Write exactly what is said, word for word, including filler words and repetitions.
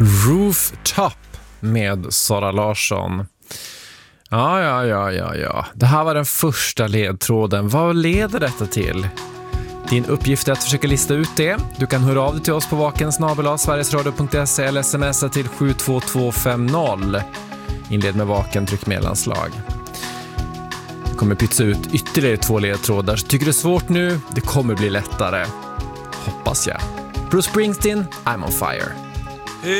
Rooftop med Sara Larsson. Ja, ja, ja, ja, ja. Det här var den första ledtråden. Vad leder detta till? Din uppgift är att försöka lista ut det. Du kan höra av dig till oss på vaken snabel-a sverigesradio punkt se eller smsa till sju två två fem noll. Inled med vaken, tryck mellanslag. Jag kommer pytsa ut ytterligare två ledtrådar. Så tycker du det är svårt nu? Det kommer bli lättare. Hoppas jag. Bruce Springsteen, I'm on fire.